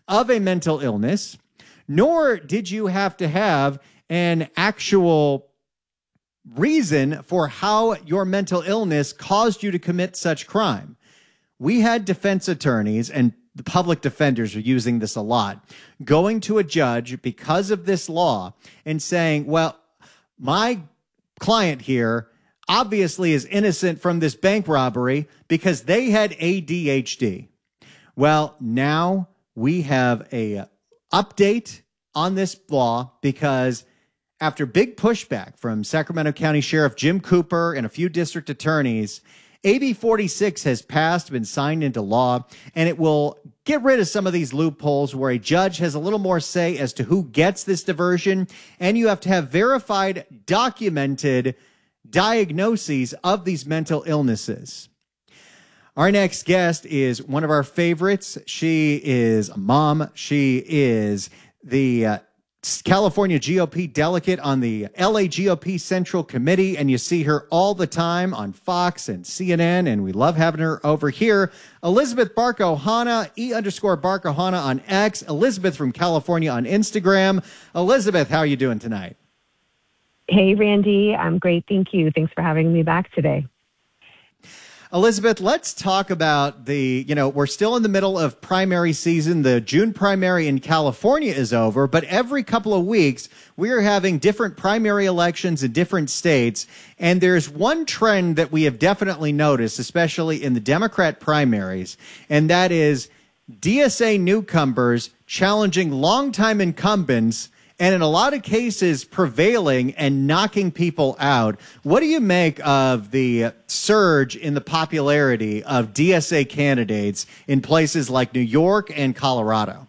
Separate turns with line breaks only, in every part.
of a mental illness, nor did you have to have an actual reason for how your mental illness caused you to commit such crime. We had defense attorneys, and the public defenders are using this a lot, going to a judge because of this law and saying, well, my client here obviously is innocent from this bank robbery because they had ADHD. Well, now we have a update on this law because after big pushback from Sacramento County Sheriff Jim Cooper and a few district attorneys, AB 46 has passed, been signed into law, and it will get rid of some of these loopholes where a judge has a little more say as to who gets this diversion, and you have to have verified, documented diagnoses of these mental illnesses. Our next guest is one of our favorites. She is a mom. She is the California GOP delegate on the LA GOP Central Committee, and you see her all the time on Fox and CNN, and we love having her over here. Elizabeth Bark-Ohana, E_Bark-Ohana on X, Elizabeth from California on Instagram. Elizabeth, how are you doing tonight?
Hey, Randy. I'm great. Thank you. Thanks for having me back today.
Elizabeth, let's talk about we're still in the middle of primary season. The June primary in California is over, but every couple of weeks we are having different primary elections in different states. And there's one trend that we have definitely noticed, especially in the Democrat primaries, and that is DSA newcomers challenging longtime incumbents, and in a lot of cases prevailing and knocking people out. What do you make of the surge in the popularity of DSA candidates in places like New York and Colorado?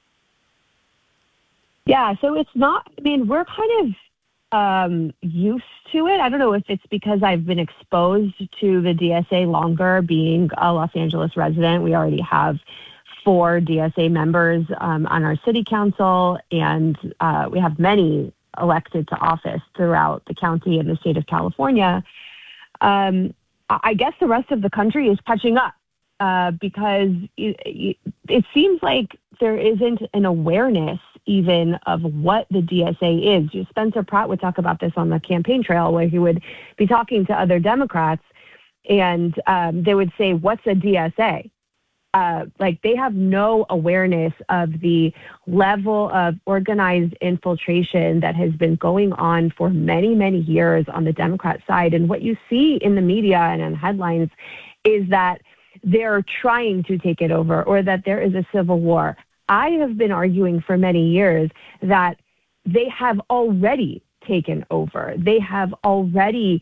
Yeah, so it's not, we're kind of used to it. I don't know if it's because I've been exposed to the DSA longer, being a Los Angeles resident. We already have 4 DSA members on our city council, and we have many elected to office throughout the county and the state of California. I guess the rest of the country is catching up because it seems like there isn't an awareness even of what the DSA is. Spencer Pratt would talk about this on the campaign trail, where he would be talking to other Democrats, and they would say, "What's a DSA?" They have no awareness of the level of organized infiltration that has been going on for many, many years on the Democrat side. And what you see in the media and in headlines is that they're trying to take it over, or that there is a civil war. I have been arguing for many years that they have already taken over. They have already,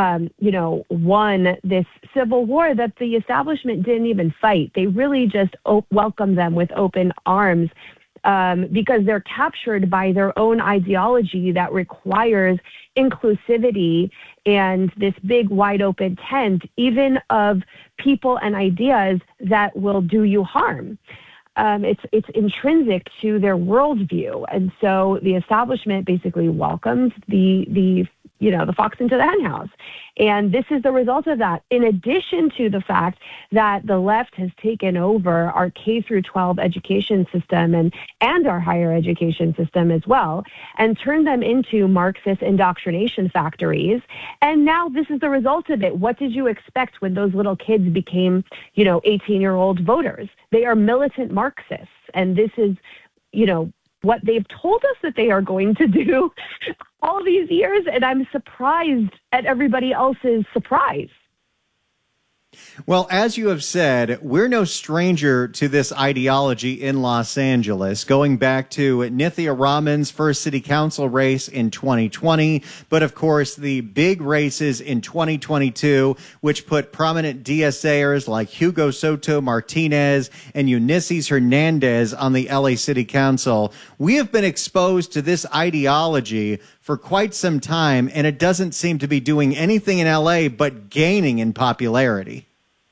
won this civil war that the establishment didn't even fight. They really just welcomed them with open arms because they're captured by their own ideology that requires inclusivity and this big wide open tent, even of people and ideas that will do you harm. It's intrinsic to their worldview. And so the establishment basically welcomes the fox into the henhouse. And this is the result of that, in addition to the fact that the left has taken over our K through 12 education system and our higher education system as well, and turned them into Marxist indoctrination factories. And now this is the result of it. What did you expect when those little kids became, 18-year-old voters? They are militant Marxists. And this is, what they've told us that they are going to do all these years, and I'm surprised at everybody else's surprise.
Well, as you have said, we're no stranger to this ideology in Los Angeles, going back to Nithya Raman's first city council race in 2020, but of course the big races in 2022, which put prominent DSAers like Hugo Soto Martinez and Eunices Hernandez on the LA City Council. We have been exposed to this ideology for quite some time, and it doesn't seem to be doing anything in LA but gaining in popularity.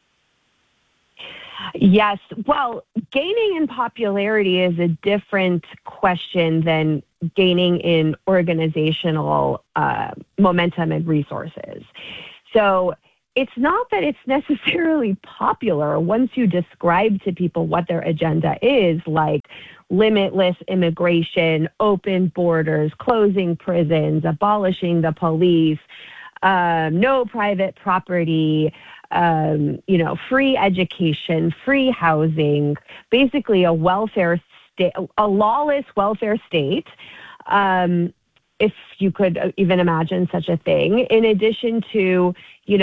Yes. Well, gaining in popularity is a different question than gaining in organizational momentum and resources. So it's not that it's necessarily popular once you describe to people what their agenda is, like limitless immigration, open borders, closing prisons, abolishing the police, no private property, free education, free housing, basically a welfare state, a lawless welfare state. If you could even imagine such a thing, in addition to,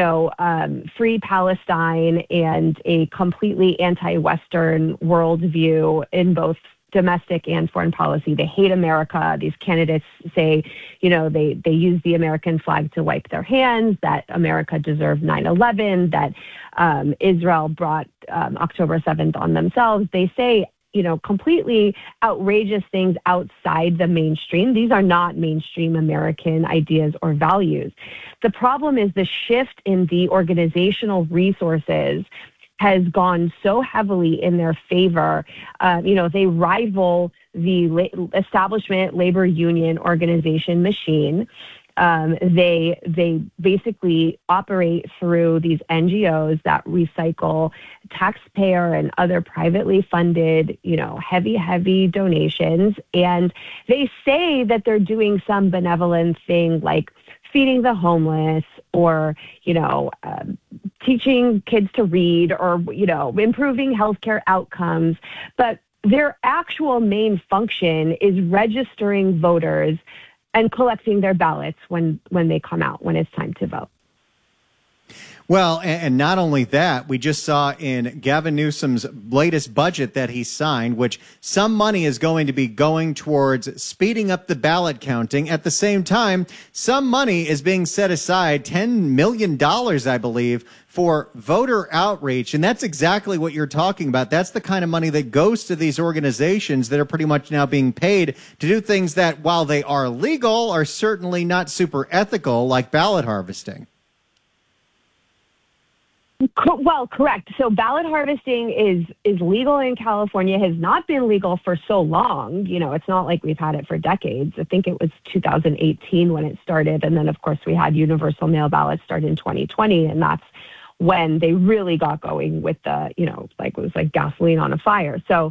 free Palestine and a completely anti-Western worldview in both domestic and foreign policy. They hate America. These candidates say, they use the American flag to wipe their hands, that America deserved 9/11, that Israel brought October 7th on themselves. They say, completely outrageous things outside the mainstream. These are not mainstream American ideas or values. The problem is the shift in the organizational resources has gone so heavily in their favor. They rival the establishment labor union organization machine. They basically operate through these NGOs that recycle taxpayer and other privately funded, heavy donations. And they say that they're doing some benevolent thing like feeding the homeless or, teaching kids to read or, improving healthcare outcomes. But their actual main function is registering voters and collecting their ballots when they come out, when it's time to vote.
Well, and not only that, we just saw in Gavin Newsom's latest budget that he signed, which some money is going to be going towards speeding up the ballot counting. At the same time, some money is being set aside, $10 million, I believe, for voter outreach. And that's exactly what you're talking about. That's the kind of money that goes to these organizations that are pretty much now being paid to do things that, while they are legal, are certainly not super ethical, like ballot harvesting.
Well, correct. So ballot harvesting is legal in California, has not been legal for so long. It's not like we've had it for decades. I think it was 2018 when it started. And then, of course, we had universal mail ballots start in 2020. And that's when they really got going with the, it was like gasoline on a fire. So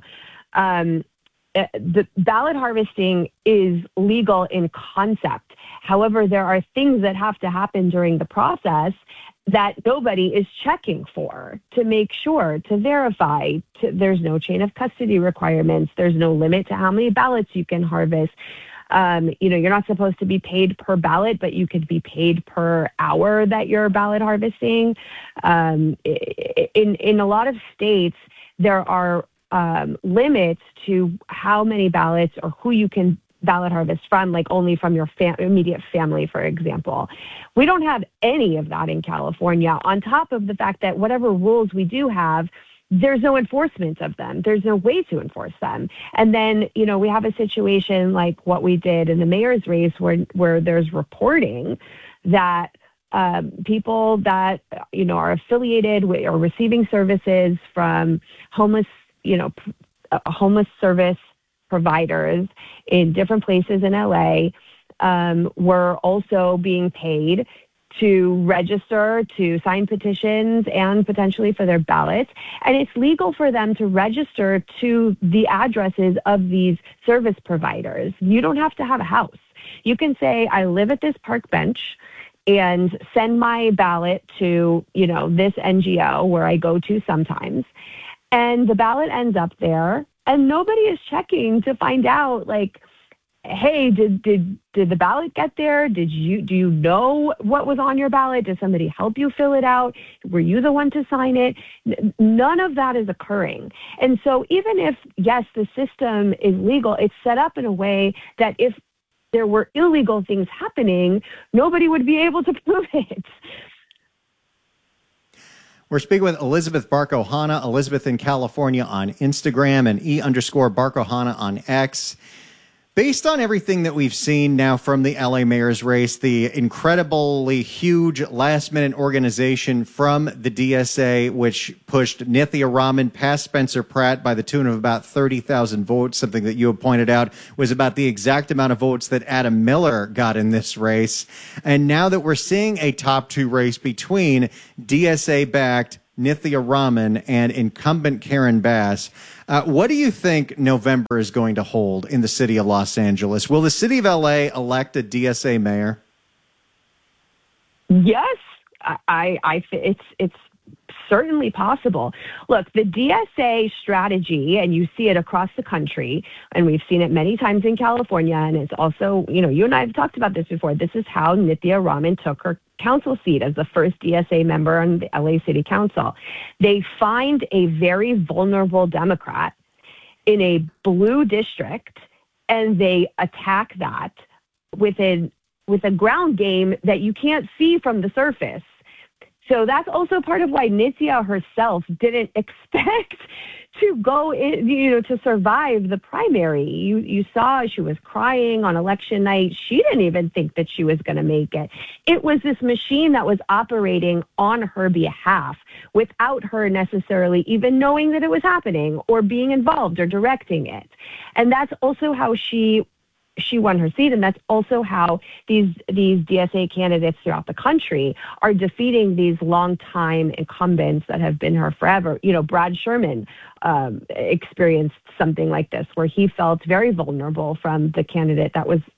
the ballot harvesting is legal in concept. However, there are things that have to happen during the process that nobody is checking for to make sure, to verify. There's no chain of custody requirements. There's no limit to how many ballots you can harvest. You're not supposed to be paid per ballot, but you could be paid per hour that you're ballot harvesting. In a lot of states, there are limits to how many ballots or who you can ballot harvest from, like only from your immediate family, for example. We don't have any of that in California, on top of the fact that whatever rules we do have, there's no enforcement of them. There's no way to enforce them. And then, we have a situation like what we did in the mayor's race where there's reporting that people that, are affiliated with or receiving services from homeless service providers in different places in LA were also being paid to register, to sign petitions, and potentially for their ballots. And it's legal for them to register to the addresses of these service providers. You don't have to have a house. You can say, I live at this park bench, and send my ballot to, this NGO where I go to sometimes. And the ballot ends up there. And nobody is checking to find out, like, hey, did the ballot get there? Do you know what was on your ballot? Did somebody help you fill it out? Were you the one to sign it? None of that is occurring. And so even if, yes, the system is legal, it's set up in a way that if there were illegal things happening, nobody would be able to prove it.
We're speaking with Elizabeth Bark-Ohana, Elizabeth in California on Instagram, and _Bark-Ohana on X. Based on everything that we've seen now from the LA mayor's race, the incredibly huge last-minute organization from the DSA, which pushed Nithya Raman past Spencer Pratt by the tune of about 30,000 votes, something that you have pointed out was about the exact amount of votes that Adam Miller got in this race. And now that we're seeing a top two race between DSA-backed Nithya Raman and incumbent Karen Bass, what do you think November is going to hold in the city of Los Angeles? Will the city of LA elect a DSA mayor?
Yes, it's certainly possible. Look, the DSA strategy, and you see it across the country, and we've seen it many times in California, and it's also, you and I have talked about this before. This is how Nithya Raman took her council seat as the first DSA member on the LA City Council. They find a very vulnerable Democrat in a blue district, and they attack that with a ground game that you can't see from the surface. So that's also part of why Nithya herself didn't expect to go in, to survive the primary. You saw she was crying on election night. She didn't even think that she was going to make it. It was this machine that was operating on her behalf without her necessarily even knowing that it was happening or being involved or directing it. And that's also how she won her seat, and that's also how these DSA candidates throughout the country are defeating these longtime incumbents that have been here forever. Brad Sherman experienced something like this, where he felt very vulnerable from the candidate that was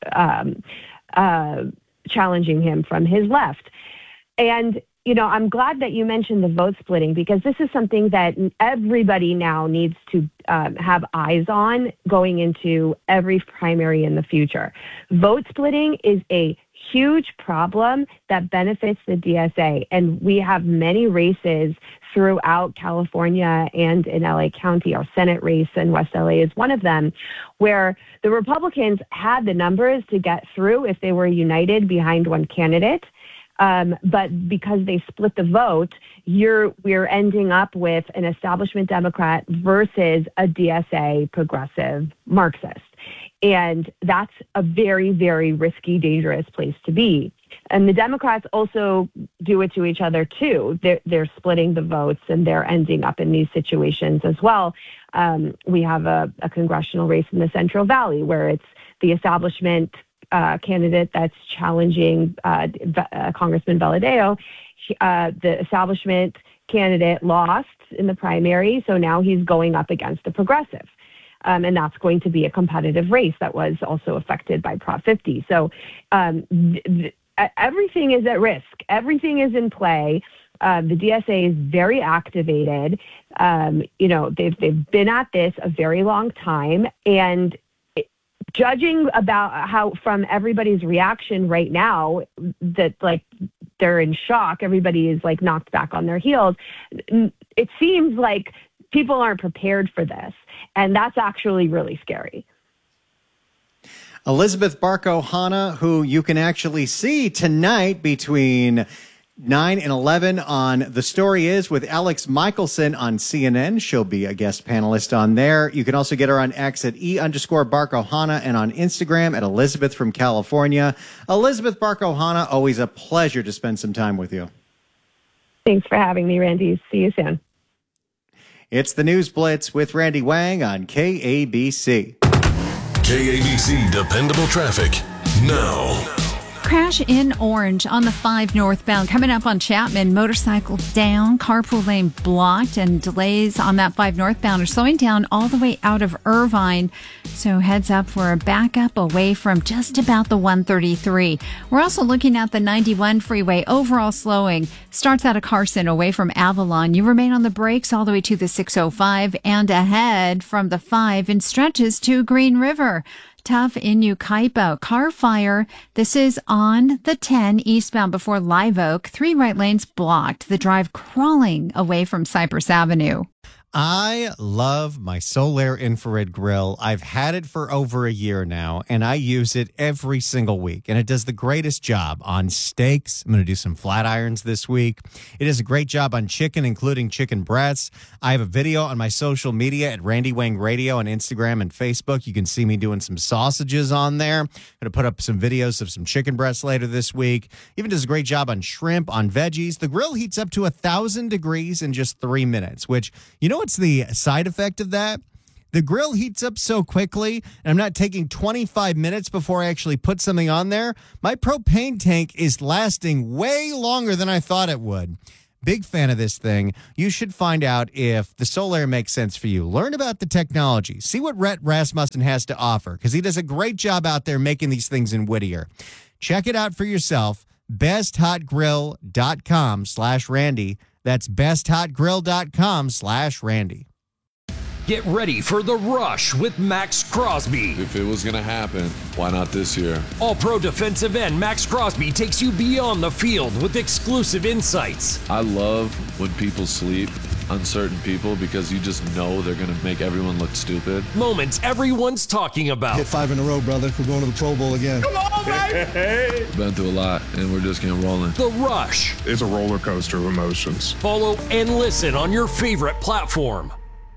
challenging him from his left. And I'm glad that you mentioned the vote splitting, because this is something that everybody now needs to have eyes on going into every primary in the future. Vote splitting is a huge problem that benefits the DSA, and we have many races throughout California and in LA County. Our Senate race in West LA is one of them, where the Republicans had the numbers to get through if they were united behind one candidate. But because they split the vote, we're ending up with an establishment Democrat versus a DSA progressive Marxist. And that's a very, very risky, dangerous place to be. And the Democrats also do it to each other, too. They're splitting the votes, and they're ending up in these situations as well. We have a congressional race in the Central Valley where it's the establishment candidate that's challenging Congressman Valadao. The establishment candidate lost in the primary, so now he's going up against the progressive. And that's going to be a competitive race that was also affected by Prop 50. So everything is at risk. Everything is in play. The DSA is very activated. They've been at this a very long time, and judging about how from everybody's reaction right now that they're in shock, everybody is knocked back on their heels. It seems like people aren't prepared for this, and that's actually really scary.
Elizabeth Barco-Hanna, who you can actually see tonight between 9 and 11 on The Story Is with Alex Michelson on CNN. She'll be a guest panelist on there. You can also get her on X at @E_Barco-Hanna and on Instagram at Elizabeth from California. Elizabeth Barco-Hanna, always a pleasure to spend some time with you.
Thanks for having me, Randy. See you soon.
It's the News Blitz with Randy Wang on KABC.
KABC Dependable Traffic now.
Crash in Orange on the 5 northbound. Coming up on Chapman, motorcycle down, carpool lane blocked, and delays on that 5 northbound are slowing down all the way out of Irvine. So heads up for a backup away from just about the 133. We're also looking at the 91 freeway. Overall slowing starts out of Carson away from Avalon. You remain on the brakes all the way to the 605 and ahead from the 5 and stretches to Green River. Tough in Yucaipa. Car fire. This is on the 10 eastbound before Live Oak. 3 right lanes blocked. The drive crawling away from Cypress Avenue.
I love my Solaire infrared grill. I've had it for over a year now, and I use it every single week, and it does the greatest job on steaks. I'm going to do some flat irons this week. It does a great job on chicken, including chicken breasts. I have a video on my social media at Randy Wang Radio on Instagram and Facebook. You can see me doing some sausages on there. I'm going to put up some videos of some chicken breasts later this week. Even does a great job on shrimp, on veggies. The grill heats up to 1,000 degrees in just 3 minutes, which, you know what's the side effect of that? The grill heats up so quickly, and I'm not taking 25 minutes before I actually put something on there. My propane tank is lasting way longer than I thought it would. Big fan of this thing. You should find out if the Solaire makes sense for you. Learn about the technology. See what Rhett Rasmussen has to offer, because he does a great job out there making these things in Whittier. Check it out for yourself. BestHotGrill.com/Randy. That's BestHotGrill.com/Randy.
Get ready for The Rush with Max Crosby.
If it was going to happen, why not this year?
All-pro defensive end Max Crosby takes you beyond the field with exclusive insights.
I love when people sleep on certain people because you just know they're going to make everyone look stupid.
Moments everyone's talking about.
Hit 5 in a row, brother. We're going to the Pro Bowl again.
Come on, baby!
Been through a lot, and we're just getting rolling.
The Rush.
It's a roller coaster of emotions.
Follow and listen on your favorite platform.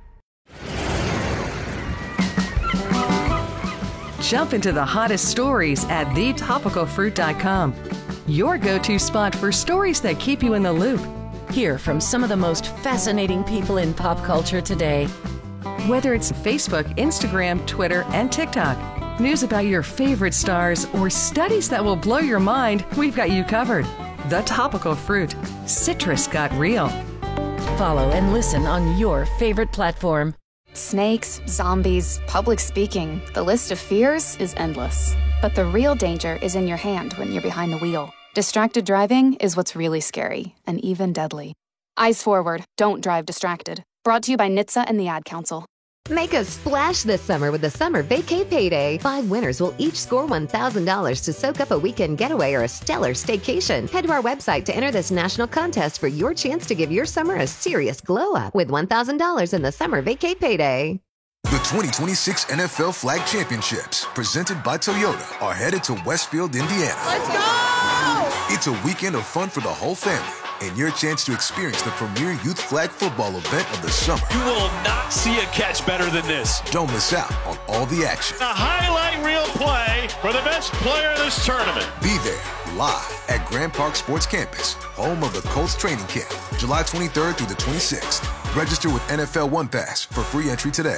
Jump into the hottest stories at thetopicalfruit.com. Your go-to spot for stories that keep you in the loop.
Hear from some of the most fascinating people in pop culture today.
Whether it's Facebook, Instagram, Twitter, and TikTok, news about your favorite stars, or studies that will blow your mind, we've got you covered. The Topical Fruit. Citrus got real.
Follow and listen on your favorite platform.
Snakes, zombies, public speaking. The list of fears is endless. But the real danger is in your hand when you're behind the wheel. Distracted driving is what's really scary and even deadly. Eyes forward. Don't drive distracted. Brought to you by NHTSA and the Ad Council.
Make a splash this summer with the Summer Vacay Payday. 5 winners will each score $1,000 to soak up a weekend getaway or a stellar staycation. Head to our website to enter this national contest for your chance to give your summer a serious glow up with $1,000 in the Summer Vacay Payday.
The 2026 NFL Flag Championships, presented by Toyota, are headed to Westfield, Indiana.
Let's go!
It's a weekend of fun for the whole family, and your chance to experience the premier youth flag football event of the summer.
You will not see a catch better than this.
Don't miss out on all the action.
A highlight reel play for the best player of this tournament.
Be there live at Grand Park Sports Campus, home of the Colts training camp, July 23rd through the 26th. Register with NFL One Pass for free entry today.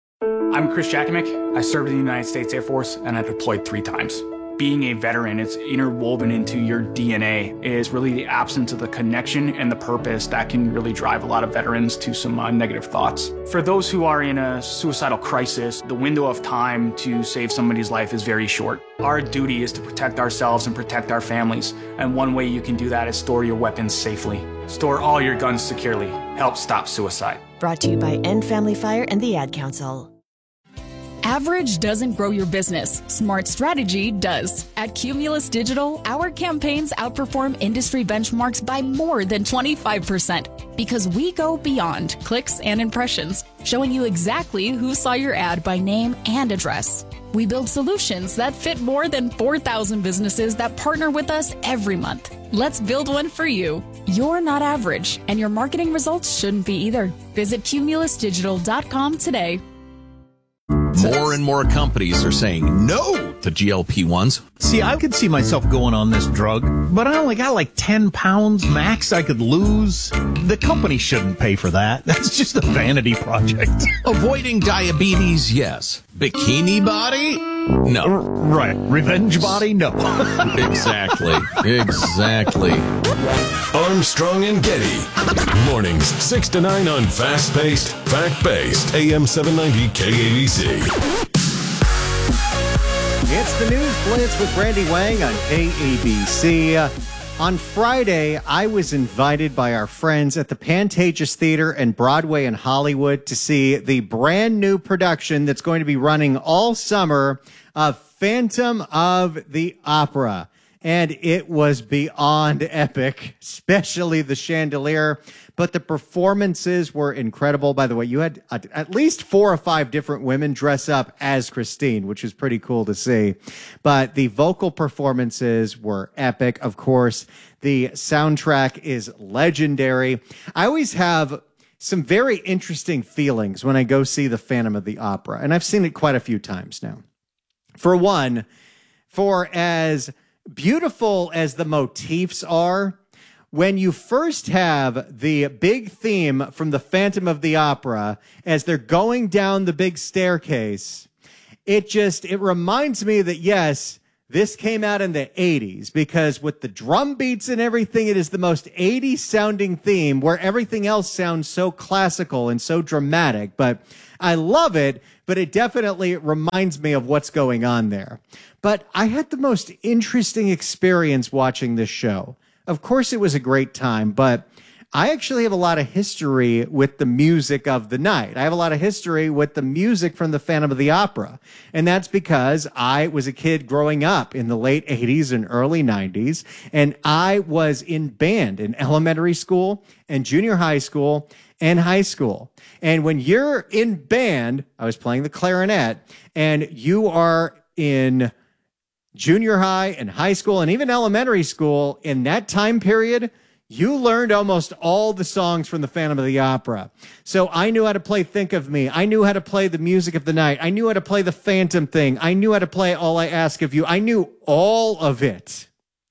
I'm Chris Jakimick. I served in the United States Air Force and I deployed 3 times. Being a veteran, it's interwoven into your DNA. It is really the absence of the connection and the purpose that can really drive a lot of veterans to some negative thoughts. For those who are in a suicidal crisis, the window of time to save somebody's life is very short. Our duty is to protect ourselves and protect our families. And one way you can do that is store your weapons safely. Store all your guns securely. Help stop suicide.
Brought to you by End Family Fire and the Ad Council.
Average doesn't grow your business. Smart strategy does. At Cumulus Digital, our campaigns outperform industry benchmarks by more than 25% because we go beyond clicks and impressions, showing you exactly who saw your ad by name and address. We build solutions that fit more than 4,000 businesses that partner with us every month. Let's build one for you. You're not average, and your marketing results shouldn't be either. Visit cumulusdigital.com today.
More and more companies are saying no to GLP-1s.
See, I could see myself going on this drug, but I only got like 10 pounds max I could lose. The company shouldn't pay for that. That's just a vanity project.
Avoiding diabetes, yes. Bikini body? No.
Right. Revenge body? No.
Exactly.
Armstrong and Getty. Mornings 6 to 9 on fast-paced, fact-based AM 790 KABC.
It's the News Blitz with Randy Wang on KABC. On Friday, I was invited by our friends at the Pantages Theater and Broadway in Hollywood to see the brand new production that's going to be running all summer of Phantom of the Opera. and it was beyond epic, especially the chandelier. But the performances were incredible. By the way, you had at least 4 or 5 different women dress up as Christine, which is pretty cool to see. But the vocal performances were epic. Of course, the soundtrack is legendary. I always have some very interesting feelings when I go see the Phantom of the Opera, and I've seen it quite a few times now. For one, for as beautiful as the motifs are, when you first have the big theme from the Phantom of the Opera as they're going down the big staircase, it reminds me that, yes, this came out in the 80s, because with the drum beats and everything, it is the most 80s sounding theme where everything else sounds so classical and so dramatic. But I love it, but it definitely reminds me of what's going on there. But I had the most interesting experience watching this show. Of course, it was a great time, but I actually have a lot of history with the music of the night. I have a lot of history with the music from the Phantom of the Opera. And that's because I was a kid growing up in the late 80s and early 90s. And I was in band in elementary school and junior high school and high school. And when you're in band, I was playing the clarinet, and you are in junior high and high school and even elementary school, in that time period, you learned almost all the songs from the Phantom of the Opera. So I knew how to play Think of Me. I knew how to play the music of the night. I knew how to play the Phantom thing. I knew how to play All I Ask of You. I knew all of it.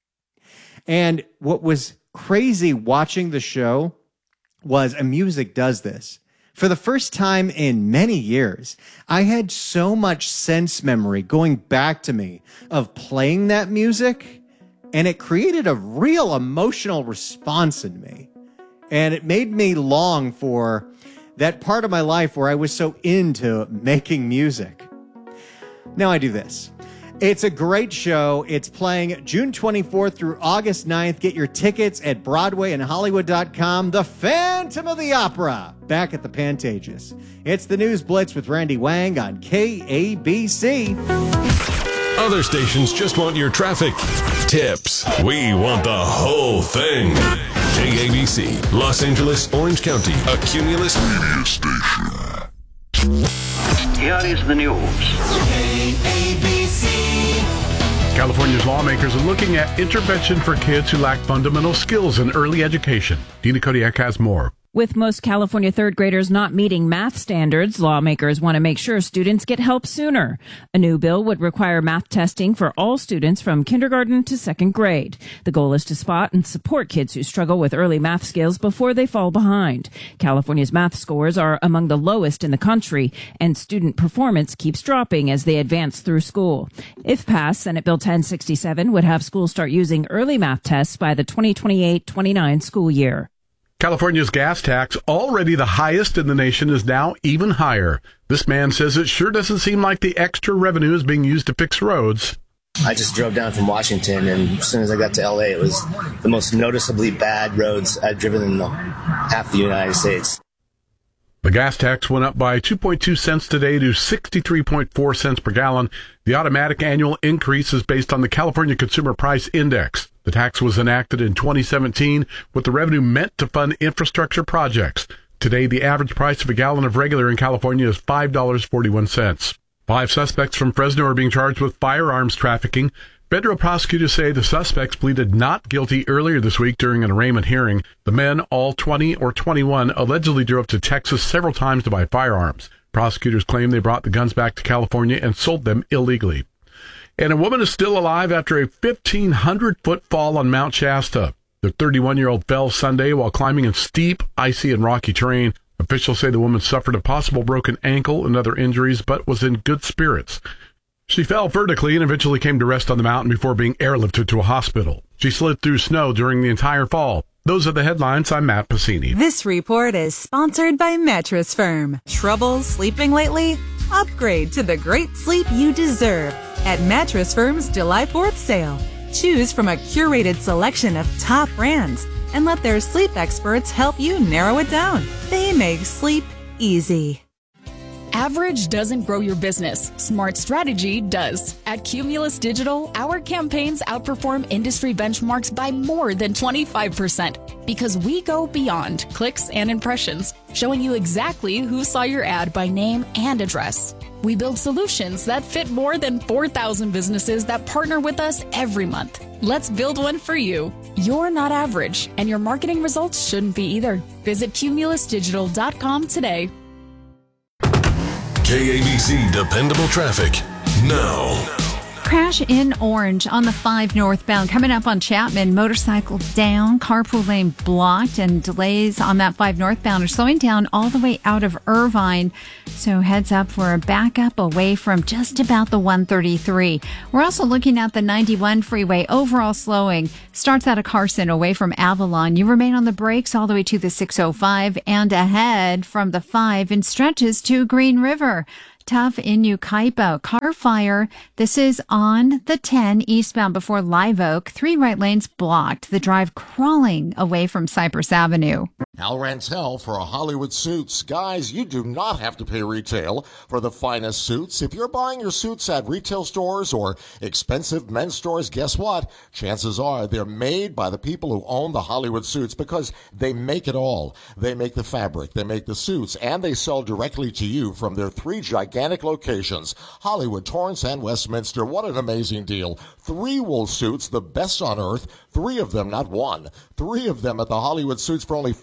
And what was crazy watching the show was, and music does this, for the first time in many years, I had so much sense memory going back to me of playing that music, and it created a real emotional response in me. And it made me long for that part of my life where I was so into making music. Now I do this. It's a great show. It's playing June 24th through August 9th. Get your tickets at BroadwayandHollywood.com. The Phantom of the Opera, back at the Pantages. It's the News Blitz with Randy Wang on KABC.
Other stations just want your traffic tips. We want the whole thing. KABC, Los Angeles, Orange County, a Cumulus media station.
Here is the news. KABC.
California's lawmakers are looking at intervention for kids who lack fundamental skills in early education. Dina Kodiak has more.
With most California third graders not meeting math standards, lawmakers want to make sure students get help sooner. A new bill would require math testing for all students from kindergarten to second grade. The goal is to spot and support kids who struggle with early math skills before they fall behind. California's math scores are among the lowest in the country, and student performance keeps dropping as they advance through school. If passed, Senate Bill 1067 would have schools start using early math tests by the 2028-29 school year.
California's gas tax, already the highest in the nation, is now even higher. This man says it sure doesn't seem like the extra revenue is being used to fix roads.
I just drove down from Washington, and as soon as I got to LA, it was the most noticeably bad roads I've driven in half the United States.
The gas tax went up by 2.2 cents today to 63.4 cents per gallon. The automatic annual increase is based on the California Consumer Price Index. The tax was enacted in 2017 with the revenue meant to fund infrastructure projects. Today, the average price of a gallon of regular in California is $5.41. 5 suspects from Fresno are being charged with firearms trafficking. Federal prosecutors say the suspects pleaded not guilty earlier this week during an arraignment hearing. The men, all 20 or 21, allegedly drove to Texas several times to buy firearms. Prosecutors claim they brought the guns back to California and sold them illegally. And a woman is still alive after a 1,500-foot fall on Mount Shasta. The 31-year-old fell Sunday while climbing in steep, icy, and rocky terrain. Officials say the woman suffered a possible broken ankle and other injuries, but was in good spirits. She fell vertically and eventually came to rest on the mountain before being airlifted to a hospital. She slid through snow during the entire fall. Those are the headlines. I'm Matt Pacini.
This report is sponsored by Mattress Firm. Trouble sleeping lately? Upgrade to the great sleep you deserve at Mattress Firm's July 4th sale. Choose from a curated selection of top brands and let their sleep experts help you narrow it down. They make sleep easy.
Average doesn't grow your business. Smart strategy does. At Cumulus Digital, our campaigns outperform industry benchmarks by more than 25% because we go beyond clicks and impressions, showing you exactly who saw your ad by name and address. We build solutions that fit more than 4,000 businesses that partner with us every month. Let's build one for you. You're not average, and your marketing results shouldn't be either. Visit cumulusdigital.com today.
KABC Dependable Traffic now.
Crash in Orange on the 5 northbound. Coming up on Chapman, motorcycle down, carpool lane blocked, and delays on that 5 northbound are slowing down all the way out of Irvine. So heads up for a backup away from just about the 133. We're also looking at the 91 freeway. Overall slowing starts out of Carson away from Avalon. You remain on the brakes all the way to the 605 and ahead from the 5 and stretches to Green River. Tough in New Kaipo. Car fire. This is on the 10 eastbound before Live Oak. 3 right lanes blocked. The drive crawling away from Cypress Avenue.
Al Rantel for Hollywood Suits. Guys, you do not have to pay retail for the finest suits. If you're buying your suits at retail stores or expensive men's stores, guess what? Chances are they're made by the people who own the Hollywood Suits because they make it all. They make the fabric, they make the suits, and they sell directly to you from their 3 gigantic locations, Hollywood, Torrance, and Westminster. What an amazing deal. 3 wool suits, the best on earth. 3 of them, not 1. 3 of them at the Hollywood Suits for only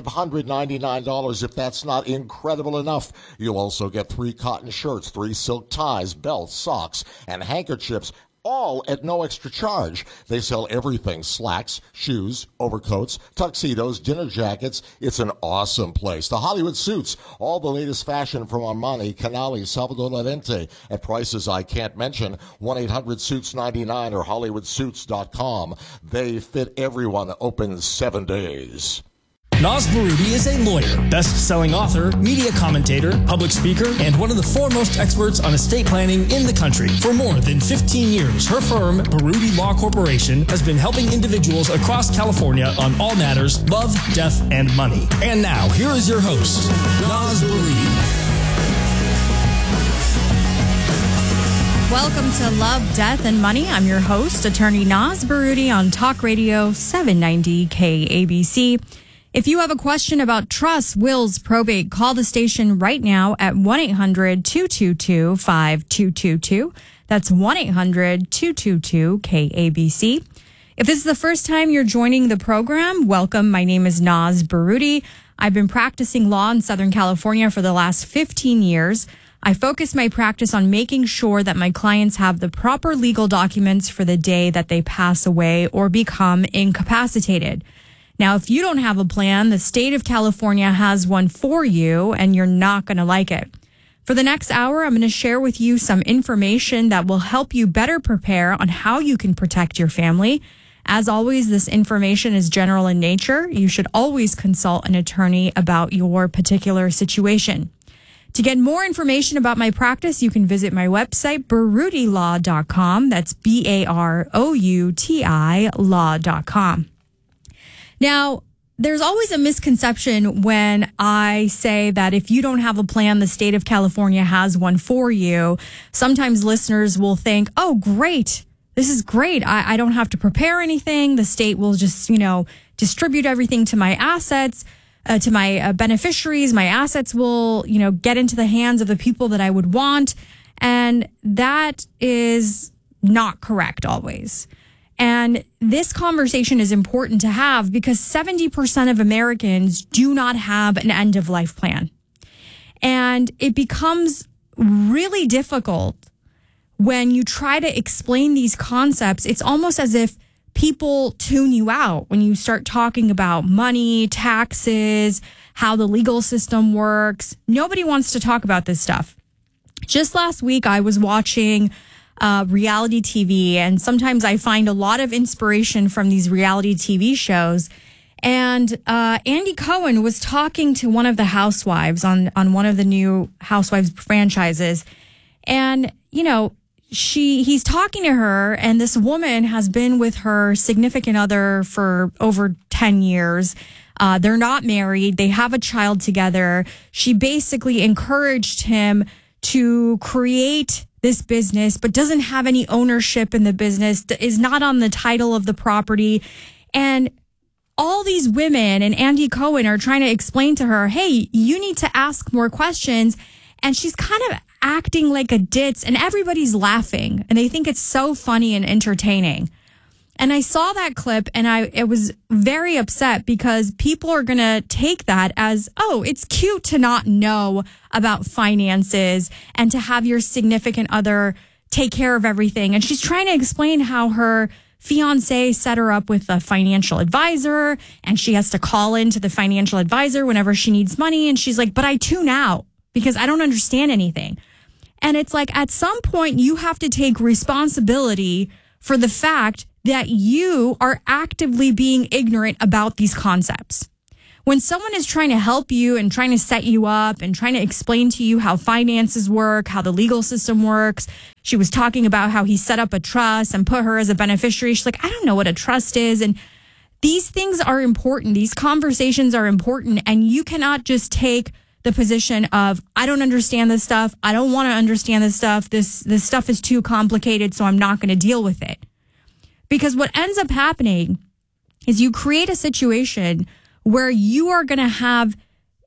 $599. If that's not incredible enough, you'll also get 3 cotton shirts, 3 silk ties, belts, socks, and handkerchiefs, all at no extra charge. They sell everything: slacks, shoes, overcoats, tuxedos, dinner jackets. It's an awesome place. The Hollywood Suits, all the latest fashion from Armani, Canali, Salvador Lorente at prices I can't mention. 1-800-SUITS-99 or HollywoodSuits.com. They fit everyone. Open 7 days.
Naz Baroudi is a lawyer, best-selling author, media commentator, public speaker, and one of the foremost experts on estate planning in the country. For more than 15 years, her firm, Baroudi Law Corporation, has been helping individuals across California on all matters love, death, and money. And now, here is your host, Naz Baroudi.
Welcome to Love, Death, and Money. I'm your host, attorney Naz Baroudi on Talk Radio 790 KABC. If you have a question about trusts, wills, probate, call the station right now at 1-800-222-5222. That's 1-800-222-KABC. If this is the first time you're joining the program, welcome. My name is Naz Baroudi. I've been practicing law in Southern California for the last 15 years. I focus my practice on making sure that my clients have the proper legal documents for the day that they pass away or become incapacitated. Now, if you don't have a plan, the state of California has one for you, and you're not going to like it. For the next hour, I'm going to share with you some information that will help you better prepare on how you can protect your family. As always, this information is general in nature. You should always consult an attorney about your particular situation. To get more information about my practice, you can visit my website, BaroudiLaw.com. That's BAROUTI law.com. Now, there's always a misconception when I say that if you don't have a plan, the state of California has one for you. Sometimes listeners will think, oh, great. This is great. I don't have to prepare anything. The state will just, distribute everything to my assets, to my beneficiaries. My assets will, get into the hands of the people that I would want. And that is not correct always. And this conversation is important to have because 70% of Americans do not have an end-of-life plan. And it becomes really difficult when you try to explain these concepts. It's almost as if people tune you out when you start talking about money, taxes, how the legal system works. Nobody wants to talk about this stuff. Just last week, I was watching reality TV, and sometimes I find a lot of inspiration from these reality TV shows. And Andy Cohen was talking to one of the housewives on one of the new Housewives franchises. And, he's talking to her, and this woman has been with her significant other for over 10 years. They're not married. They have a child together. She basically encouraged him to create this business, but doesn't have any ownership in the business, is not on the title of the property. And all these women and Andy Cohen are trying to explain to her, hey, you need to ask more questions. And she's kind of acting like a ditz, and everybody's laughing. And they think it's so funny and entertaining. And I saw that clip and I was very upset because people are going to take that as, oh, it's cute to not know about finances and to have your significant other take care of everything. And she's trying to explain how her fiance set her up with a financial advisor and she has to call into the financial advisor whenever she needs money. And she's like, but I tune out because I don't understand anything. And it's like, at some point you have to take responsibility for the fact that you are actively being ignorant about these concepts. When someone is trying to help you and trying to set you up and trying to explain to you how finances work, how the legal system works, she was talking about how he set up a trust and put her as a beneficiary. She's like, I don't know what a trust is. And these things are important. These conversations are important. And you cannot just take the position of, I don't understand this stuff. I don't want to understand this stuff. This stuff is too complicated, so I'm not going to deal with it. Because what ends up happening is you create a situation where you are going to have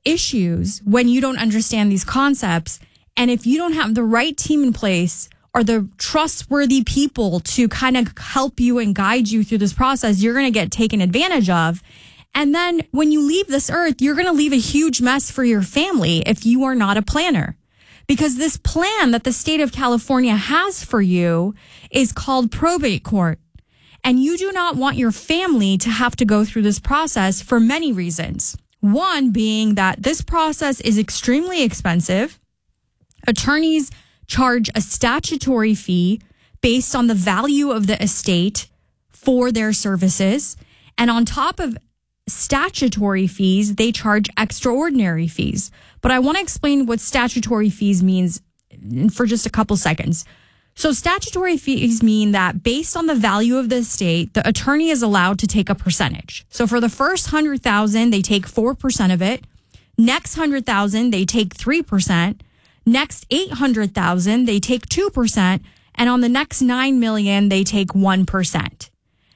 issues when you don't understand these concepts. And if you don't have the right team in place or the trustworthy people to kind of help you and guide you through this process, you're going to get taken advantage of. And then when you leave this earth, you're going to leave a huge mess for your family if you are not a planner. Because this plan that the state of California has for you is called probate court. And you do not want your family to have to go through this process for many reasons. One being that this process is extremely expensive. Attorneys charge a statutory fee based on the value of the estate for their services. And on top of statutory fees, they charge extraordinary fees. But I want to explain what statutory fees means for just a couple seconds. So statutory fees mean that based on the value of the estate, the attorney is allowed to take a percentage. So for the first $100,000, they take 4% of it. Next $100,000, they take 3%. Next $800,000, they take 2%. And on the next $9 million, they take 1%.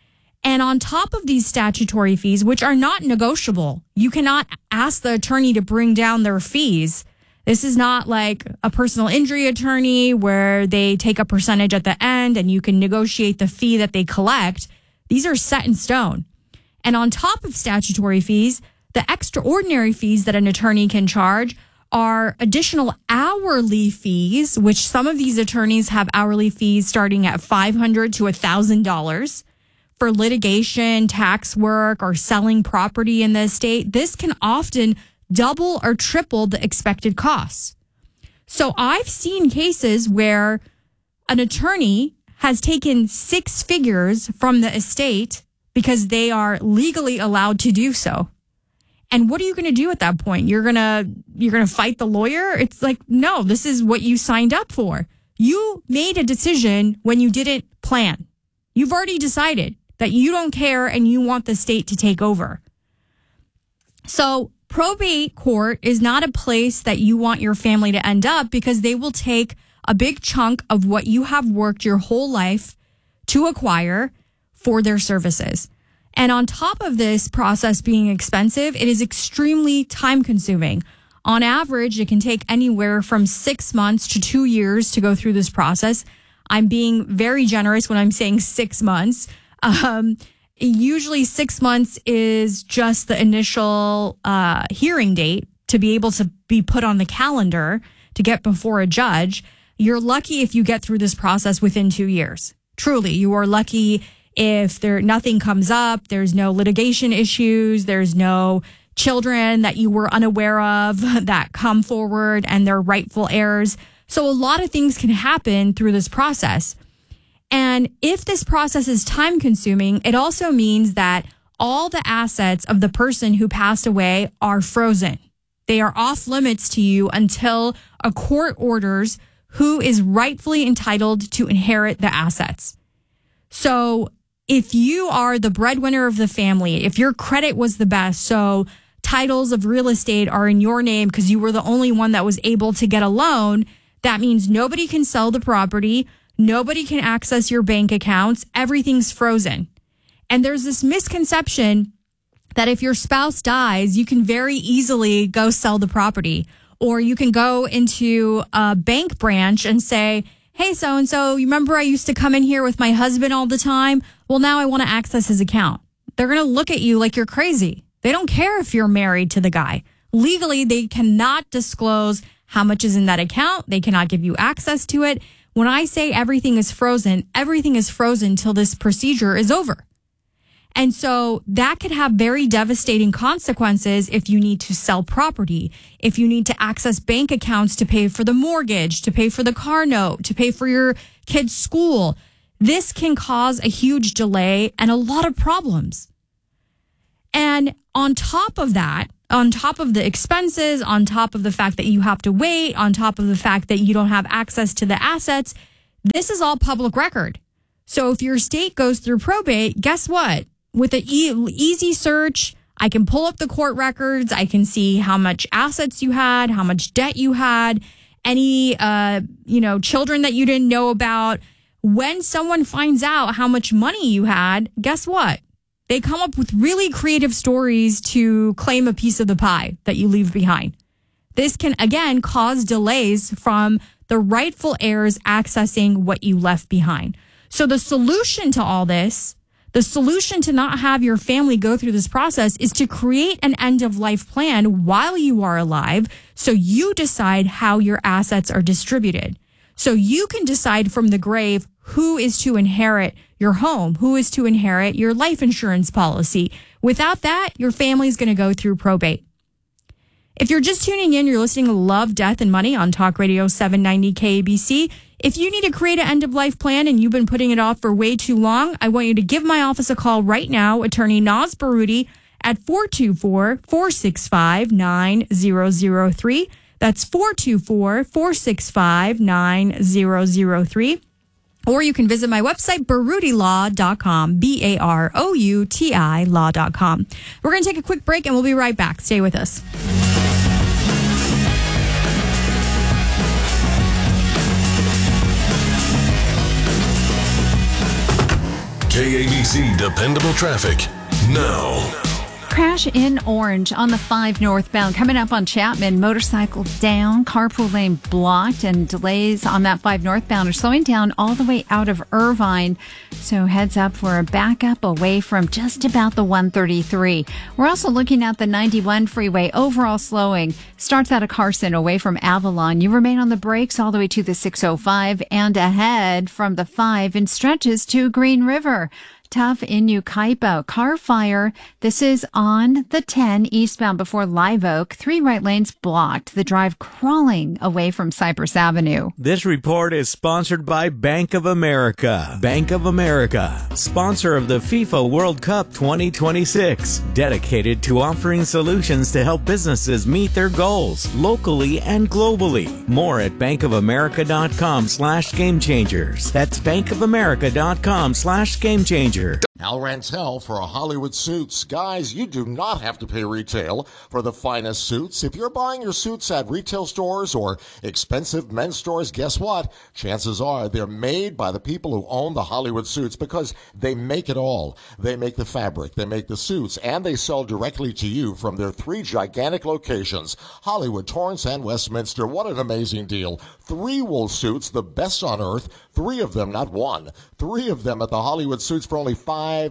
And on top of these statutory fees, which are not negotiable, you cannot ask the attorney to bring down their fees. This is not like a personal injury attorney where they take a percentage at the end and you can negotiate the fee that they collect. These are set in stone. And on top of statutory fees, the extraordinary fees that an attorney can charge are additional hourly fees, which some of these attorneys have hourly fees starting at $500 to $1,000 for litigation, tax work, or selling property in the estate. This can often double or triple the expected costs. So I've seen cases where an attorney has taken 6 figures from the estate because they are legally allowed to do so. And what are you going to do at that point? You're going to fight the lawyer? It's like, no, this is what you signed up for. You made a decision when you didn't plan. You've already decided that you don't care and you want the state to take over. So probate court is not a place that you want your family to end up because they will take a big chunk of what you have worked your whole life to acquire for their services. And on top of this process being expensive, it is extremely time consuming. On average, it can take anywhere from 6 months to 2 years to go through this process. I'm being very generous when I'm saying 6 months. Usually 6 months is just the initial hearing date to be able to be put on the calendar to get before a judge. You're lucky if you get through this process within 2 years. Truly, you are lucky if nothing comes up, there's no litigation issues, there's no children that you were unaware of that come forward and they're rightful heirs. So a lot of things can happen through this process. And if this process is time consuming, it also means that all the assets of the person who passed away are frozen. They are off limits to you until a court orders who is rightfully entitled to inherit the assets. So if you are the breadwinner of the family, if your credit was the best, so titles of real estate are in your name because you were the only one that was able to get a loan, that means nobody can sell the property, nobody can access your bank accounts, everything's frozen. And there's this misconception that if your spouse dies, you can very easily go sell the property, or you can go into a bank branch and say, hey, so-and-so, you remember I used to come in here with my husband all the time? Well, now I want to access his account. They're going to look at you like you're crazy. They don't care if you're married to the guy. Legally, they cannot disclose how much is in that account. They cannot give you access to it. When I say everything is frozen till this procedure is over. And so that could have very devastating consequences if you need to sell property, if you need to access bank accounts to pay for the mortgage, to pay for the car note, to pay for your kid's school. This can cause a huge delay and a lot of problems. And on top of that, on top of the expenses, on top of the fact that you have to wait, on top of the fact that you don't have access to the assets, this is all public record. So if your estate goes through probate, guess what? With an easy search, I can pull up the court records. I can see how much assets you had, how much debt you had, any, children that you didn't know about. When someone finds out how much money you had, guess what? They come up with really creative stories to claim a piece of the pie that you leave behind. This can, again, cause delays from the rightful heirs accessing what you left behind. So the solution to all this, the solution to not have your family go through this process, is to create an end-of-life plan while you are alive, so you decide how your assets are distributed. So you can decide from the grave who is to inherit your home, who is to inherit your life insurance policy. Without that, your family's going to go through probate. If you're just tuning in, you're listening to Love, Death, and Money on Talk Radio 790 KABC. If you need to create an end-of-life plan and you've been putting it off for way too long, I want you to give my office a call right now, Attorney Naz Baroudi, at 424-465-9003. That's 424-465-9003. Or you can visit my website, baroudilaw.com, BAROUTI law.com. We're going to take a quick break and we'll be right back. Stay with us.
KABC Dependable Traffic now.
Crash in Orange on the 5 northbound. Coming up on Chapman, motorcycle down, carpool lane blocked, and delays on that 5 northbound are slowing down all the way out of Irvine. So heads up for a backup away from just about the 133. We're also looking at the 91 freeway. Overall slowing starts out of Carson away from Avalon. You remain on the brakes all the way to the 605 and ahead from the 5 and stretches to Green River. Tough in Yucaipa. Car fire. This is on the 10 eastbound before Live Oak. 3 right lanes blocked. The drive crawling away from Cypress Avenue.
This report is sponsored by Bank of America. Bank of America, sponsor of the FIFA World Cup 2026. Dedicated to offering solutions to help businesses meet their goals locally and globally. More at bankofamerica.com/gamechangers. That's bankofamerica.com/gamechangers.
Al Rantel for Hollywood Suits. Guys, you do not have to pay retail for the finest suits. If you're buying your suits at retail stores or expensive men's stores, guess what? Chances are they're made by the people who own the Hollywood Suits, because they make it all. They make the fabric, they make the suits, and they sell directly to you from their 3 gigantic locations: Hollywood, Torrance, and Westminster. What an amazing deal. 3 wool suits, the best on earth. 3 of them, not 1. 3 of them at the Hollywood Suits for only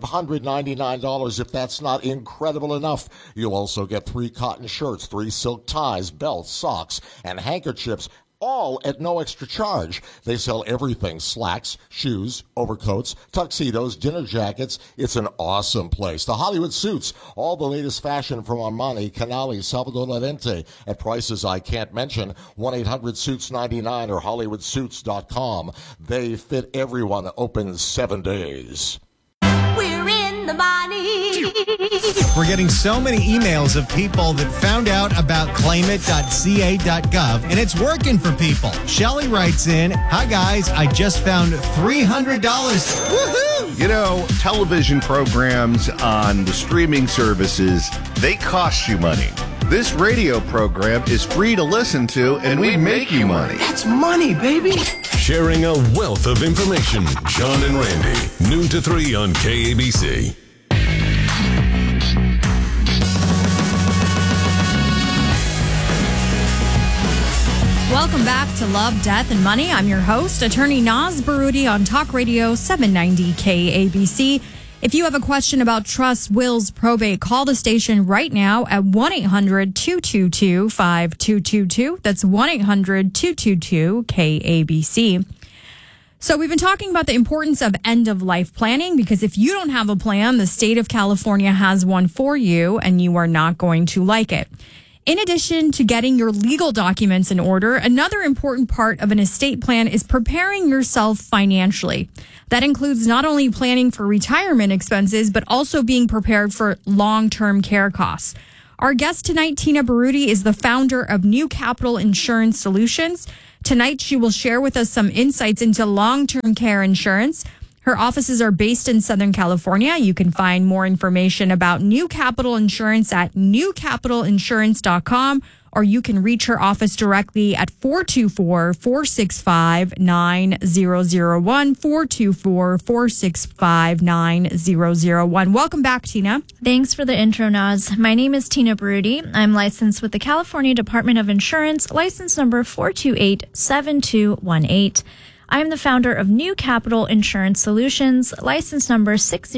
$599. If that's not incredible enough, you'll also get 3 cotton shirts, 3 silk ties, belts, socks, and handkerchiefs, all at no extra charge. They sell everything: slacks, shoes, overcoats, tuxedos, dinner jackets. It's an awesome place. The Hollywood Suits, all the latest fashion from Armani, Canali, Salvador Lorente, at prices I can't mention. 1-800-SUITS-99 or HollywoodSuits.com. They fit everyone. Open 7 days.
We're in the money.
We're getting so many emails of people that found out about claimit.ca.gov, and it's working for people. Shelly writes in, "Hi guys, I just found $300. Woohoo!
You know, television programs on the streaming services, they cost you money. This radio program is free to listen to, and we make you money.
That's money, baby. Sharing a wealth of information. John and Randy, noon to 3 on KABC.
Welcome back to Love, Death, and Money. I'm your host, attorney Naz Baroudi on Talk Radio 790 KABC. If you have a question about trust, wills, probate, call the station right now at 1-800-222-5222. That's 1-800-222-KABC. So we've been talking about the importance of end-of-life planning, because if you don't have a plan, the state of California has one for you, and you are not going to like it. In addition to getting your legal documents in order, another important part of an estate plan is preparing yourself financially. That includes not only planning for retirement expenses, but also being prepared for long-term care costs. Our guest tonight, Tina Baroudi, is the founder of New Capital Insurance Solutions. Tonight, she will share with us some insights into long-term care insurance. Her offices are based in Southern California. You can find more information about New Capital Insurance at newcapitalinsurance.com, or you can reach her office directly at 424-465-9001, 424-465-9001. Welcome back, Tina.
Thanks for the intro, Naz. My name is Tina Baroudi. I'm licensed with the California Department of Insurance, license number 4287218. I am the founder of New Capital Insurance Solutions, license number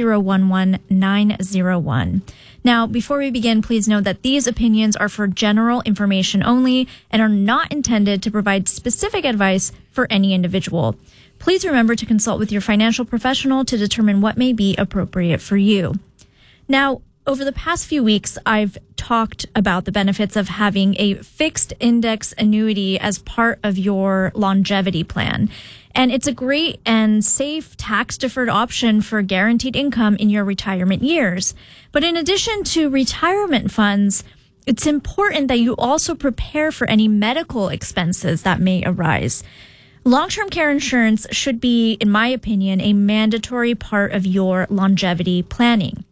6011901. Now, before we begin, please note that these opinions are for general information only and are not intended to provide specific advice for any individual. Please remember to consult with your financial professional to determine what may be appropriate for you. Now, over the past few weeks, I've talked about the benefits of having a fixed index annuity as part of your longevity plan. And it's a great and safe tax-deferred option for guaranteed income in your retirement years. But in addition to retirement funds, it's important that you also prepare for any medical expenses that may arise. Long-term care insurance should be, in my opinion, a mandatory part of your longevity planning.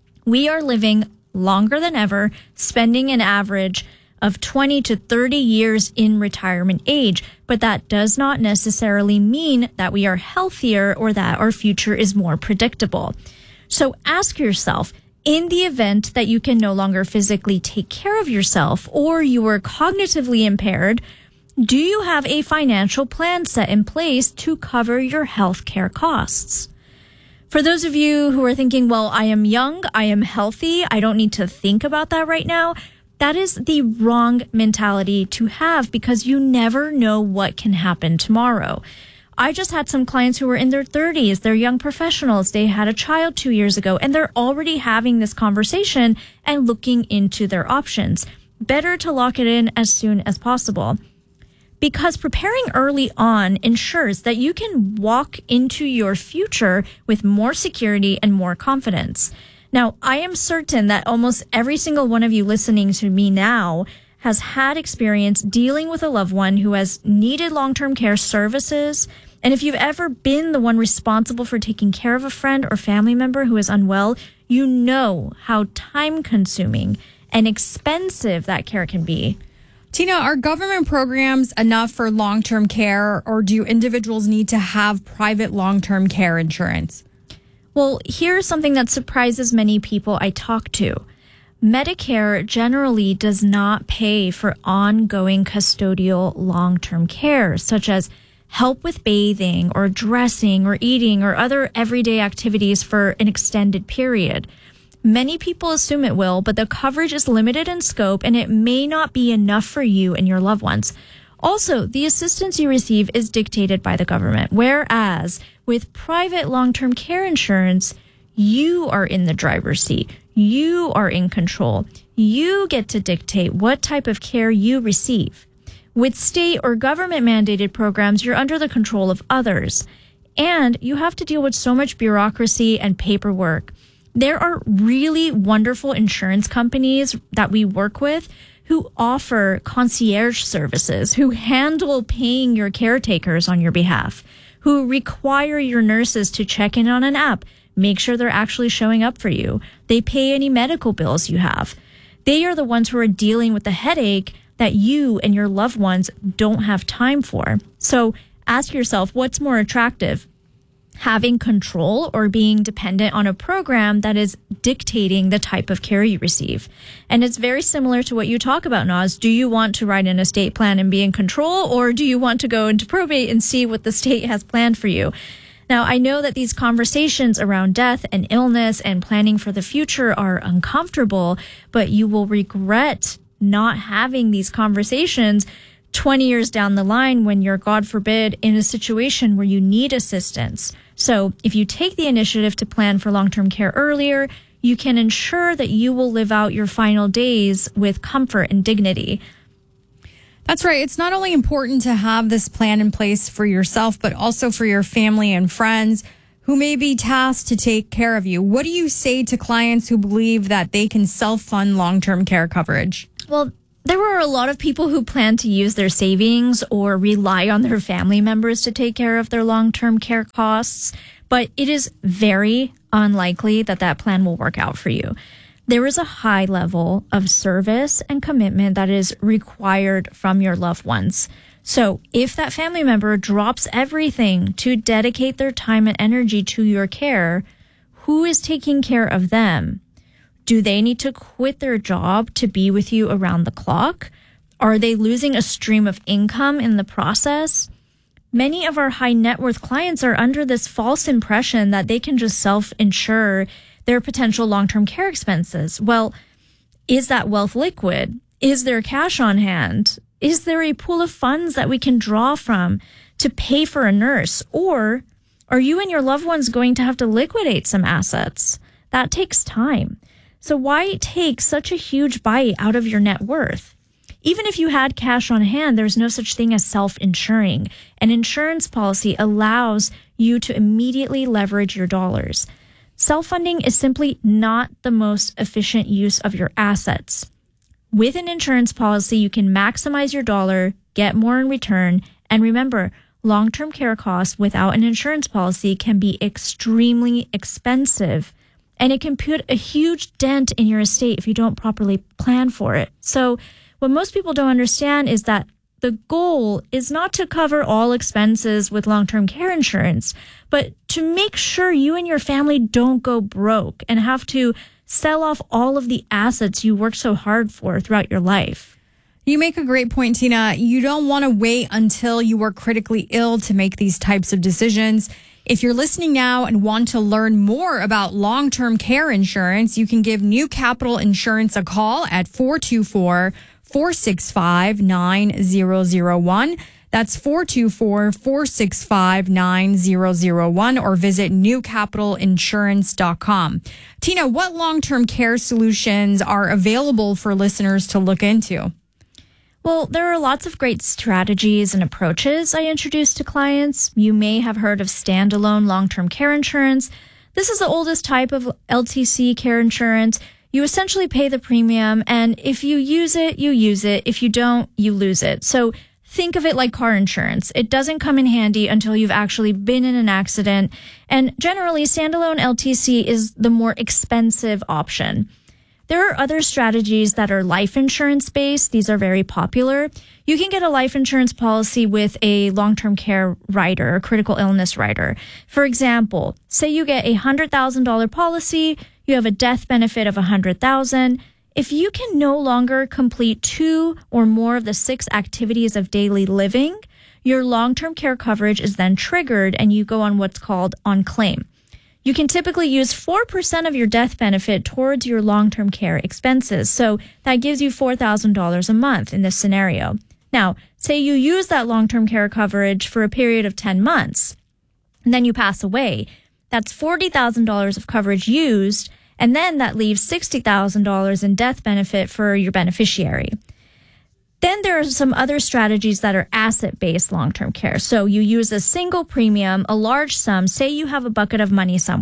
We are living longer than ever, spending an average of 20 to 30 years in retirement age, but that does not necessarily mean that we are healthier or that our future is more predictable. So ask yourself, in the event that you can no longer physically take care of yourself or you are cognitively impaired, do you have a financial plan set in place to cover your health care costs? For those of you who are thinking, well, I am young, I am healthy, I don't need to think about that right now, that is the wrong mentality to have, because you never know what can happen tomorrow. I just had some clients who were in their 30s. They're young professionals. They had a child 2 years ago, and they're already having this conversation and looking into their options. Better to lock it in as soon as possible, because preparing early on ensures that you can walk into your future with more security and more confidence. Now, I am certain that almost every single one of you listening to me now has had experience dealing with a loved one who has needed long-term care services. And if you've ever been the one responsible for taking care of a friend or family member who is unwell, you know how time-consuming and expensive that care can be.
Tina, are government programs enough for long-term care, or do individuals need to have private long-term care insurance?
Well, here's something that surprises many people I talk to. Medicare generally does not pay for ongoing custodial long-term care, such as help with bathing or dressing or eating or other everyday activities for an extended period. Many people assume it will, but the coverage is limited in scope and it may not be enough for you and your loved ones. Also, the assistance you receive is dictated by the government, whereas with private long-term care insurance, you are in the driver's seat. You are in control. You get to dictate what type of care you receive. With state or government mandated programs, you're under the control of others, and you have to deal with so much bureaucracy and paperwork. There are really wonderful insurance companies that we work with who offer concierge services, who handle paying your caretakers on your behalf, who require your nurses to check in on an app, make sure they're actually showing up for you. They pay any medical bills you have. They are the ones who are dealing with the headache that you and your loved ones don't have time for. So ask yourself, what's more attractive? Having control or being dependent on a program that is dictating the type of care you receive? And it's very similar to what you talk about, Naz. Do you want to write an estate plan and be in control, or do you want to go into probate and see what the state has planned for you? Now, I know that these conversations around death and illness and planning for the future are uncomfortable, but you will regret not having these conversations 20 years down the line when you're, God forbid, in a situation where you need assistance. So if you take the initiative to plan for long-term care earlier, you can ensure that you will live out your final days with comfort and dignity.
That's right. It's not only important to have this plan in place for yourself, but also for your family and friends who may be tasked to take care of you. What do you say to clients who believe that they can self-fund long-term care coverage?
Well, there are a lot of people who plan to use their savings or rely on their family members to take care of their long-term care costs, but it is very unlikely that that plan will work out for you. There is a high level of service and commitment that is required from your loved ones. So if that family member drops everything to dedicate their time and energy to your care, who is taking care of them? Do they need to quit their job to be with you around the clock? Are they losing a stream of income in the process? Many of our high net worth clients are under this false impression that they can just self-insure their potential long-term care expenses. Well, is that wealth liquid? Is there cash on hand? Is there a pool of funds that we can draw from to pay for a nurse? Or are you and your loved ones going to have to liquidate some assets? That takes time. So why take such a huge bite out of your net worth? Even if you had cash on hand, there's no such thing as self-insuring. An insurance policy allows you to immediately leverage your dollars. Self-funding is simply not the most efficient use of your assets. With an insurance policy, you can maximize your dollar, get more in return, and remember, long-term care costs without an insurance policy can be extremely expensive, and it can put a huge dent in your estate if you don't properly plan for it. So what most people don't understand is that the goal is not to cover all expenses with long-term care insurance, but to make sure you and your family don't go broke and have to sell off all of the assets you worked so hard for throughout your life.
You make a great point, Tina. You don't want to wait until you are critically ill to make these types of decisions. If you're listening now and want to learn more about long-term care insurance, you can give New Capital Insurance a call at 424-465-9001. That's 424-465-9001, or visit newcapitalinsurance.com. Tina, what long-term care solutions are available for listeners to look into?
Well, there are lots of great strategies and approaches I introduce to clients. You may have heard of standalone long-term care insurance. This is the oldest type of LTC care insurance. You essentially pay the premium, and if you use it, you use it. If you don't, you lose it. So think of it like car insurance. It doesn't come in handy until you've actually been in an accident. And generally, standalone LTC is the more expensive option. There are other strategies that are life insurance based. These are very popular. You can get a life insurance policy with a long-term care rider, a critical illness rider. For example, say you get a $100,000 policy, you have a death benefit of $100,000. If you can no longer complete 2 or more of the 6 activities of daily living, your long-term care coverage is then triggered and you go on what's called on claim. You can typically use 4% of your death benefit towards your long-term care expenses. So that gives you $4,000 a month in this scenario. Now, say you use that long-term care coverage for a period of 10 months, and then you pass away. That's $40,000 of coverage used, and then that leaves $60,000 in death benefit for your beneficiary. Then there are some other strategies that are asset-based long-term care. So you use a single premium, a large sum. Say you have a bucket of money somewhere,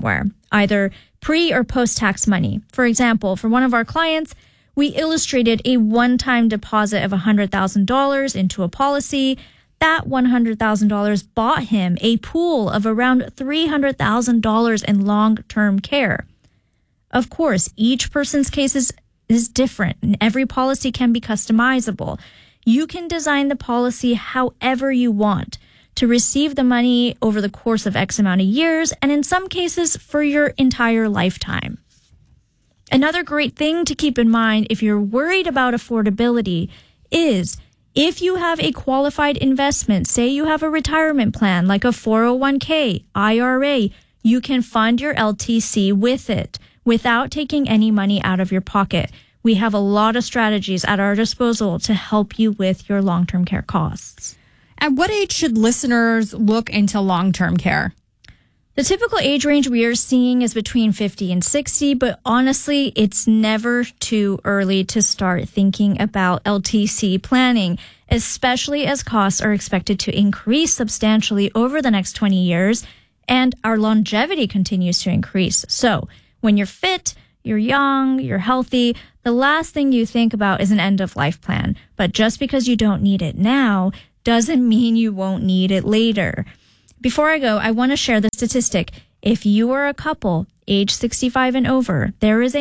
either pre or post-tax money. For example, for one of our clients, we illustrated a one-time deposit of $100,000 into a policy. That $100,000 bought him a pool of around $300,000 in long-term care. Of course, each person's case is different, and every policy can be customizable. You can design the policy however you want to receive the money over the course of X amount of years, and in some cases for your entire lifetime. Another great thing to keep in mind if you're worried about affordability is if you have a qualified investment, say you have a retirement plan like a 401k, IRA, you can fund your LTC with it without taking any money out of your pocket. We have a lot of strategies at our disposal to help you with your long-term care costs.
At what age should listeners look into long-term care?
The typical age range we are seeing is between 50 and 60, but honestly, it's never too early to start thinking about LTC planning, especially as costs are expected to increase substantially over the next 20 years, and our longevity continues to increase. So, when you're fit, you're young, you're healthy, the last thing you think about is an end-of-life plan. But just because you don't need it now doesn't mean you won't need it later. Before I go, I want to share the statistic. If you are a couple, age 65 and over, there is a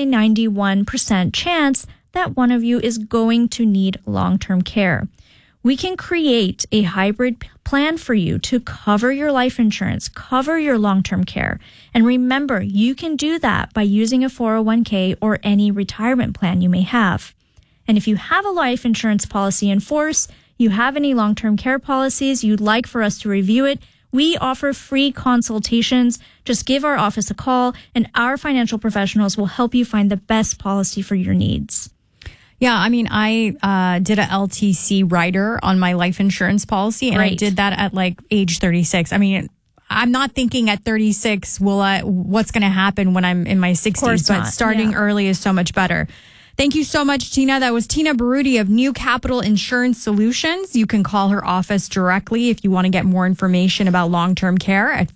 91% chance that one of you is going to need long-term care. We can create a hybrid plan for you to cover your life insurance, cover your long-term care. And remember, you can do that by using a 401k or any retirement plan you may have. And if you have a life insurance policy in force, you have any long-term care policies you'd like for us to review it, we offer free consultations. Just give our office a call and our financial professionals will help you find the best policy for your needs.
Yeah, I mean, I did a LTC rider on my life insurance policy, and I did that at like age 36. I mean, I'm not thinking at 36, what's going to happen when I'm in my 60s, but starting early is so much better. Thank you so much, Tina. That was Tina Baruti of New Capital Insurance Solutions. You can call her office directly if you want to get more information about long-term care at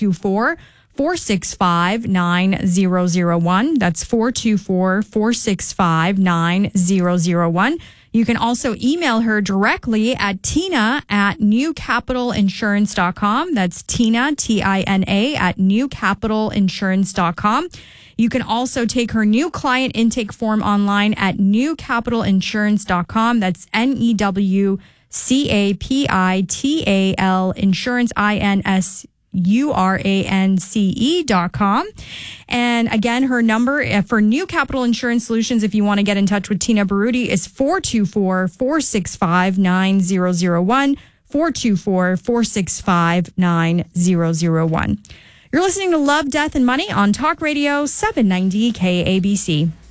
424-465-9001. That's 424-465-9001. You can also email her directly at tina@newcapitalinsurance.com. That's Tina, Tina, at newcapitalinsurance.com. You can also take her new client intake form online at newcapitalinsurance.com. That's NEWCAPITAL insurance, INSURANCE.com. And again, her number for New Capital Insurance Solutions, if you want to get in touch with Tina Baruti, is 424-465-9001, 424-465-9001. You're listening to Love, Death, and Money on Talk Radio 790 KABC.